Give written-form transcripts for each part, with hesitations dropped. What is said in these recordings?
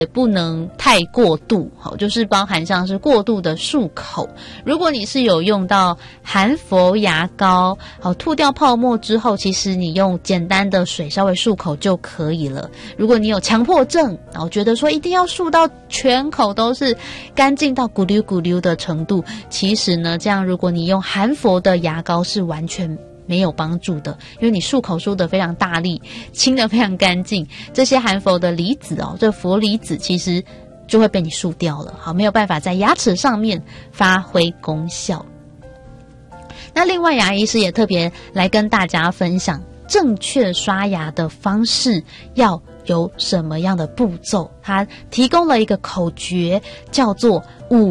也不能太过度，好，就是包含像是过度的漱口。如果你是有用到含氟牙膏，好，吐掉泡沫之后，其实你用简单的水稍微漱口就可以了。如果你有强迫症，然后觉得说一定要漱到全口都是干净到咕溜咕溜的程度，其实呢，这样如果你用含氟的牙膏是完全没有帮助的，因为你漱口漱得非常大力，清得非常干净，这些含氟的离子这氟离子其实就会被你漱掉了，好，没有办法在牙齿上面发挥功效。那另外牙医师也特别来跟大家分享正确刷牙的方式要有什么样的步骤，他提供了一个口诀，叫做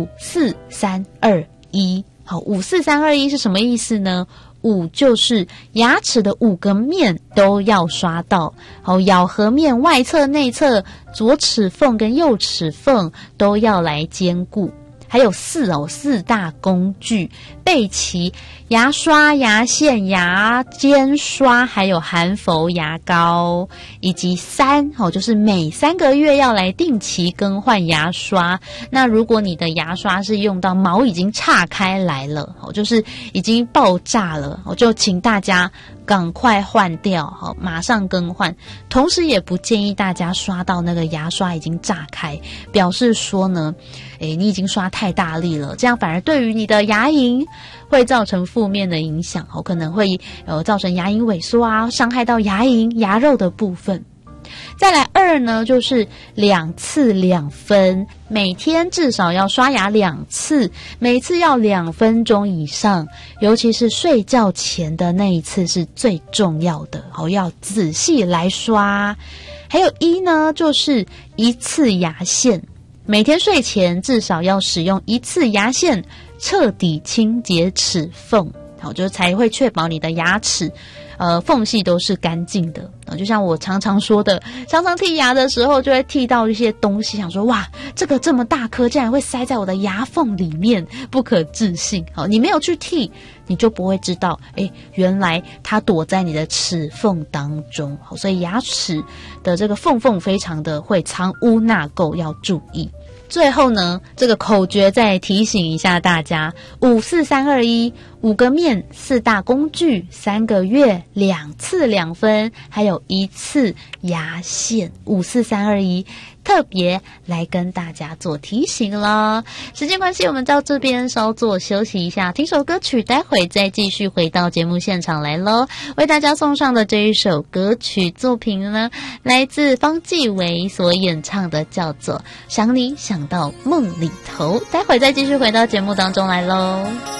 54321。好，54321是什么意思呢？5就是牙齿的5个面都要刷到，好，咬合面、外侧、内侧、左齿缝跟右齿缝都要来兼顾。还有4大工具：贝奇牙刷、牙线、牙尖刷，还有含氟牙膏，以及3就是每3个月要来定期更换牙刷。那如果你的牙刷是用到毛已经岔开来了，就是已经爆炸了，就请大家赶快换掉，好，马上更换。同时也不建议大家刷到那个牙刷已经炸开，表示说呢，你已经刷太大力了，这样反而对于你的牙龈会造成负面的影响，可能会造成牙龈萎缩啊，伤害到牙龈牙肉的部分。再来2呢，就是2次2分，每天至少要刷牙2次，每次要2分钟以上，尤其是睡觉前的那一次是最重要的，要仔细来刷。还有1呢，就是1次牙线，每天睡前至少要使用1次牙线，彻底清洁齿缝，好，就是才会确保你的牙齿缝隙都是干净的。就像我常常说的，常常剔牙的时候就会剔到一些东西，想说哇，这个这么大颗竟然会塞在我的牙缝里面，不可置信。好，你没有去剔，你就不会知道，原来它躲在你的齿缝当中。好，所以牙齿的这个缝非常的会藏污纳垢，要注意。最后呢，这个口诀再提醒一下大家：54321， 5个面，4大工具，3个月2次2分，还有1次牙线。54321特别来跟大家做提醒了。时间关系，我们到这边稍作休息一下，听首歌曲，待会再继续回到节目现场来咯。为大家送上的这一首歌曲作品呢，来自方季韦所演唱的，叫做《想你想到梦里头》。待会再继续回到节目当中来咯。